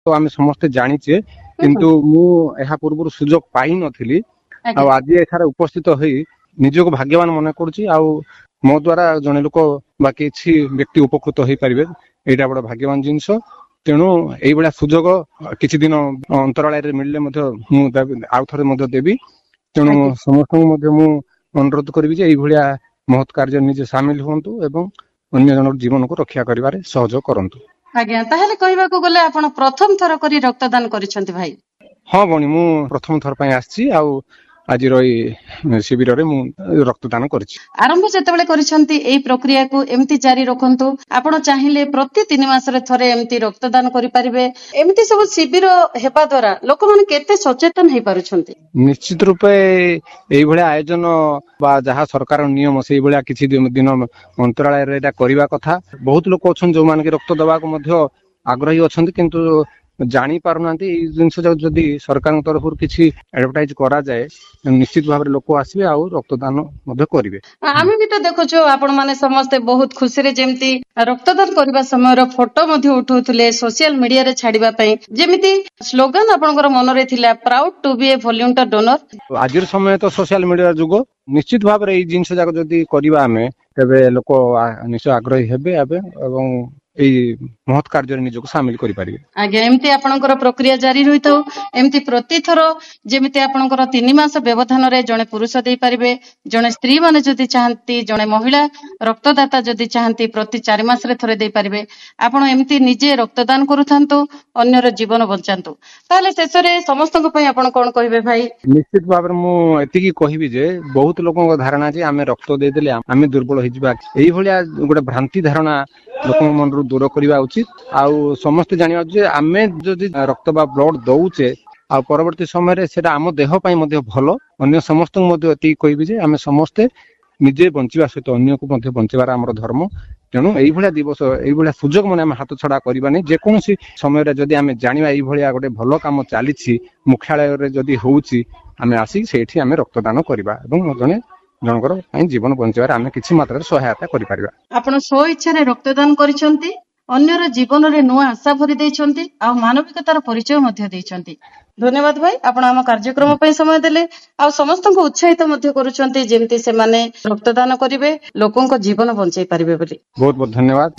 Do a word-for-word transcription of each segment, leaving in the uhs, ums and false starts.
तो आम समस्ते जाचे किंतु मु एहा पूर्व सुजोग पाई नथिली आ आज एठार उपस्थित होई निजको भाग्यवान मन करूची आ मो द्वारा जने लोक बा किछि व्यक्ति उपकृत होई परिबे एटा बड़ भाग्यवान जिंस तेणु एई बडा सुजोग किछि दिन अंतरालय रे मिलले मध्य मु आउ थरे मध्य देबी तेणु समस्त मध्य मु अनुरोध करबी जे एई भलिया महत् कार्य निजे शामिल होंतु एवं अन्य जन जीवन को रक्षा करिवारे सहयोग करंतु। आज्ञा ताहेले कहबाको गले आपण प्रथम थर करी रक्तदान करिसंती भाई? हां बणी मु प्रथम थर पय आछि आ आज रही शिविर रे मु रक्तदान करछि। आरंभ जेतेबेले करिसंती एई प्रक्रिया को एम्ति जारी रखंतु आपण चाहिले प्रति तीन मास रे थरे एम्ति रक्तदान करि परिबे एम्ति सब शिविर हेपा द्वारा लोक माने केते सचेतन हे पारुछंती? निश्चित रूपे एई भले आयोजन बा जहा सरकार नियम सेई भले किछि दिन अंतरालय रे एटा करिवा कथा। बहुत लोक अछन जो मान के रक्त दबा को मध्य आग्रही अछंती किंतु जानी पारुनांती ई जिंस जदी सरकार तरफ किछि एडवर्टाइज करा जाय निश्चित भाव लोक आसबे आ रक्तदान मध्य करिवे। आमे भी तो देखोछो आपण माने समस्त बहुत खुशी रे जेमती रक्तदान करबा समय रो फोटो मध्य उठौथले सोशल मीडिया रे छाडिबा पई जेमिति स्लोगन आपनकर मन रे थिला proud to be A volunteer donor. आजिर समय तो सोशल मीडिया जुगो निश्चित भाव रे ई जिंस जाक जदी करबा आमे तबे लोक निश्चय आग्रही हेबे आबे एवं एई महत् कार्य निजको शामिल करि परिबे। आगे एमती आपनकर प्रक्रिया जारी रहितो एमती प्रति थर जेमिति आपनकर तीन मास व्यवधान रे जने पुरुष देई परिबे जने स्त्री माने जदी चाहंती जने महिला रक्तदाता जदी चाहंती प्रति चार मास रे थरे देई परिबे आपण एमती निजे रक्तदान करूथांतो अन्यर जीवन बचांतो। ताले शेष रे समस्तक पई आपण कोन कहिबे भाई? निश्चित भाव रे मु एति की कहिबी जे बहुत लोकक धारणा जे आमे रक्त देई देले आमे दुर्बल होई जिबा एई भलिया गोटे भ्रांति धारणा लोक मन रु दूर करबा उचित आ समस्त जानिबा जे आमे जदी रक्त बा ब्लड दउचे आ परवर्ती समय रे सेटा आम देह पई मध्ये भलो अन्य समस्त मध्ये एति कहिबी जे आमे समस्त निजे बंचिबा सहित अन्य को मध्ये बंचिबार हमर धर्म। तेणु एई भलिया दिवस एई भलिया सुजोग माने हम हाथ छडा करबानी जे कोनसी समय रे जदी आमे जानिबा एई भलिया गोटे भलो काम चालिछि मुख्यालय रे जदी होउछि आमे आसी सेठी आमे रक्तदान करबा एवं जने जनकर पई जीवन बंचिबार आमे किछि मात्रा रे सहायता करि परिबा। आपण सो इच्छा रे रक्तदान करिसंती अन्यर जीवन रे नुआ आशा भरि दैछंती आ मानविकतार परिचय मध्ये दैछंती। धन्यवाद भाई आपण हम कार्यक्रम पई समय देले आ समस्त को उत्साहित मध्ये करूछंती जेमति से माने रक्तदान करिवे लोकन को जीवन बंचाई परिबे बोली। बहुत बहुत धन्यवाद।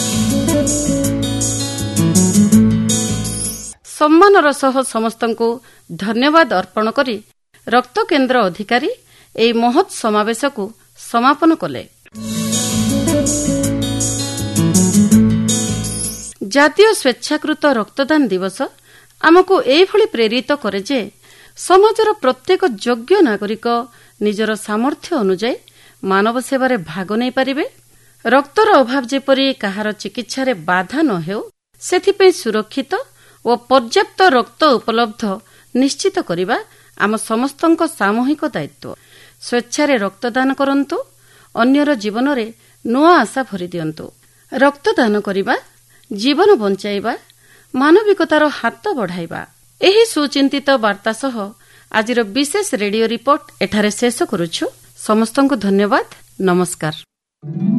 सम्मानर सह समस्त को धन्यवाद अर्पण करी रक्त केन्द्र अधिकारी एई महत् समावेश को समापन कले। जातीय स्वेच्छाकृत रक्तदान दिवस आमको एभली प्रेरित करे जे समाजर प्रत्येक योग्य नागरिक निजर सामर्थ्य अनुसार मानव सेवारे भाग नै पारिबे। रक्तर अभाव जेपरि काहार चिकित्सा रे बाधा न हेउ सेथिपई सुरक्षित और पर्याप्त रक्त उपलब्ध निश्चित करिबा आम समस्तंक सामूहिक दायित्व। स्वेच्छारे रक्तदान करंतु अन्यर जीवन रे नुआ आशा भरि दियंतु। रक्तदान करिबा जीवन बंचाइबा मानविकतार हाथ बढ़ाइबा एही सुचिंतित वार्ता सह आजिर विशेष रेडियो रिपोर्ट एठारे शेष करूछु। समस्तंको धन्यवाद। नमस्कार।